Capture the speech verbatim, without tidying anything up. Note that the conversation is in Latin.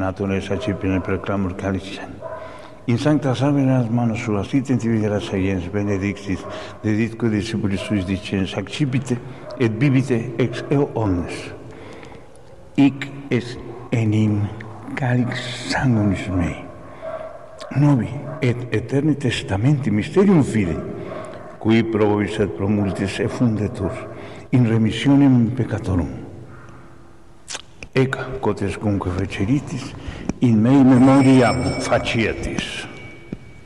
senatore sancipine proclamor calicem. In sancta savenas manos suas sit intividera saiens benedictis, deditque discipulis suis dicens, accipite et bibite ex eo omnes. Hic est enim calix sanguinis mei. Novi et eterni testamenti mysterium fidei, qui pro vobis et pro multis effundetur in remissionem peccatorum. Ec, quod escunque feceritis, in mei memoriam facietis.